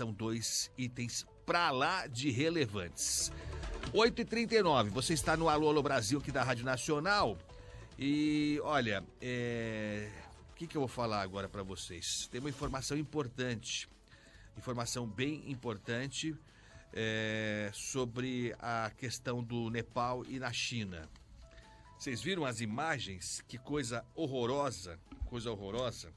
são 2 itens pra lá de relevantes. 8h39, você está no Alô Alô Brasil aqui da Rádio Nacional. E olha, o que eu vou falar agora para vocês? Tem uma informação importante, informação bem importante sobre a questão do Nepal e na China. Vocês viram as imagens? Que coisa horrorosa, coisa horrorosa.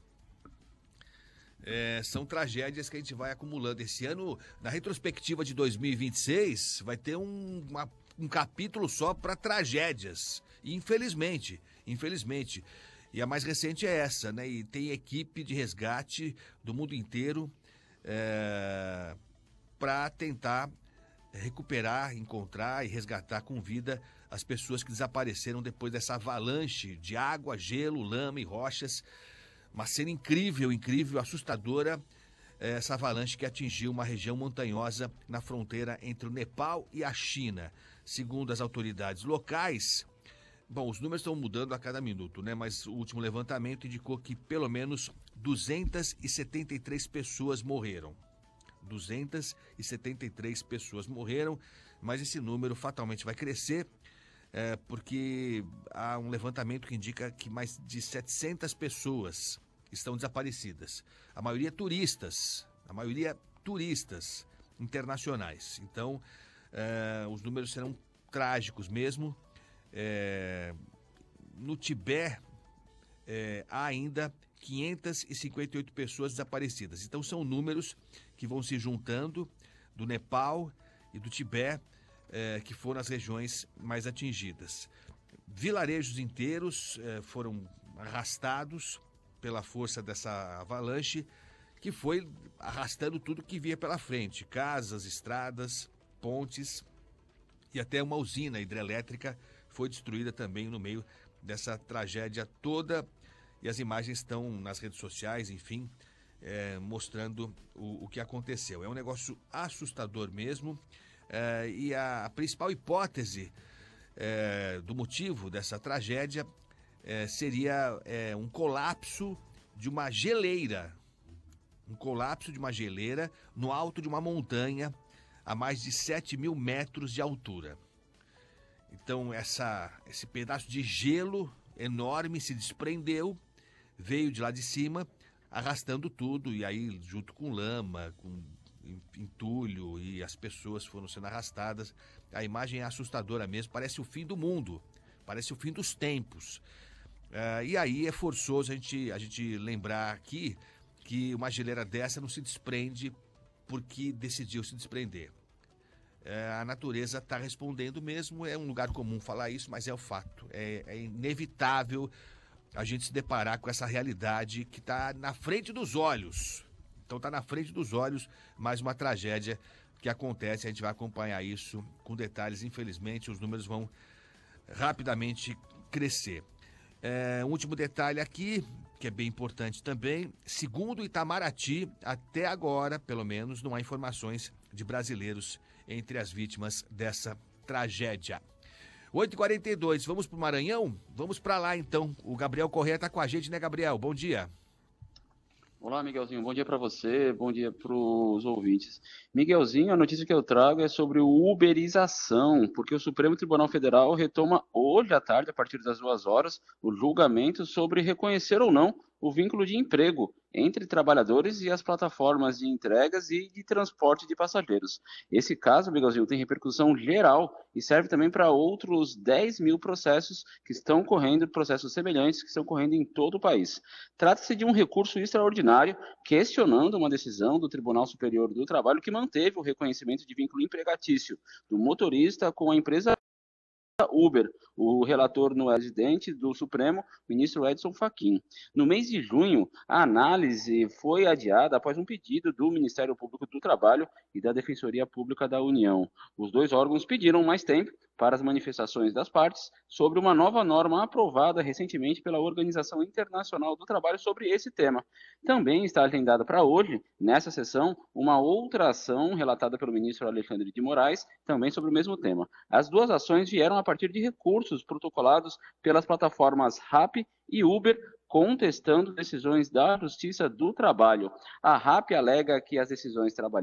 São tragédias que a gente vai acumulando. Esse ano, na retrospectiva de 2026, vai ter um capítulo só para tragédias. Infelizmente. E a mais recente é essa, né? E tem equipe de resgate do mundo inteiro para tentar recuperar, encontrar e resgatar com vida as pessoas que desapareceram depois dessa avalanche de água, gelo, lama e rochas. Uma cena incrível, assustadora, essa avalanche que atingiu uma região montanhosa na fronteira entre o Nepal e a China. Segundo as autoridades locais, bom, os números estão mudando a cada minuto, né? Mas o último levantamento indicou que pelo menos 273 pessoas morreram. 273 pessoas morreram, mas esse número fatalmente vai crescer, porque há um levantamento que indica que mais de 700 pessoas estão desaparecidas. A maioria turistas internacionais. Então, os números serão trágicos mesmo. No Tibete, há ainda 558 pessoas desaparecidas. Então, são números que vão se juntando do Nepal e do Tibete, que foram as regiões mais atingidas. Vilarejos inteiros foram arrastados pela força dessa avalanche, que foi arrastando tudo que via pela frente. Casas, estradas, pontes e até uma usina hidrelétrica foi destruída também no meio dessa tragédia toda. E as imagens estão nas redes sociais, enfim, mostrando o que aconteceu. É um negócio assustador mesmo. E a principal hipótese do motivo dessa tragédia seria um colapso de uma geleira. Um colapso de uma geleira no alto de uma montanha a mais de 7.000 metros de altura. Então esse pedaço de gelo enorme se desprendeu, veio de lá de cima, arrastando tudo, e aí junto com lama, com entulho, e as pessoas foram sendo arrastadas. A imagem é assustadora mesmo, parece o fim do mundo, parece o fim dos tempos. E aí é forçoso a gente lembrar aqui que uma geleira dessa não se desprende porque decidiu se desprender. A natureza está respondendo mesmo, é um lugar comum falar isso, mas é o fato. É inevitável a gente se deparar com essa realidade que está na frente dos olhos. Então está na frente dos olhos mais uma tragédia que acontece. A gente vai acompanhar isso com detalhes. Infelizmente, os números vão rapidamente crescer. Um último detalhe aqui, que é bem importante também. Segundo Itamaraty, até agora, pelo menos, não há informações de brasileiros entre as vítimas dessa tragédia. 8h42, vamos para o Maranhão? Vamos para lá, então. O Gabriel Corrêa está com a gente, né, Gabriel? Bom dia. Olá, Miguelzinho. Bom dia para você, bom dia para os ouvintes. Miguelzinho, a notícia que eu trago é sobre uberização, porque o Supremo Tribunal Federal retoma hoje à tarde, a partir das 2 horas, o julgamento sobre reconhecer ou não o vínculo de emprego entre trabalhadores e as plataformas de entregas e de transporte de passageiros. Esse caso, Miguelzinho, tem repercussão geral e serve também para outros 10.000 processos que estão correndo, processos semelhantes que estão correndo em todo o país. Trata-se de um recurso extraordinário questionando uma decisão do Tribunal Superior do Trabalho que manteve o reconhecimento de vínculo empregatício do motorista com a empresa Uber. O relator no presidente do Supremo, ministro Edson Fachin. No mês de junho, a análise foi adiada após um pedido do Ministério Público do Trabalho e da Defensoria Pública da União. Os dois órgãos pediram mais tempo para as manifestações das partes sobre uma nova norma aprovada recentemente pela Organização Internacional do Trabalho sobre esse tema. Também está agendada para hoje, nessa sessão, uma outra ação relatada pelo ministro Alexandre de Moraes, também sobre o mesmo tema. As duas ações vieram a partir de recursos protocolados pelas plataformas Rappi e Uber, contestando decisões da Justiça do Trabalho. A Rappi alega que as decisões trabalhistas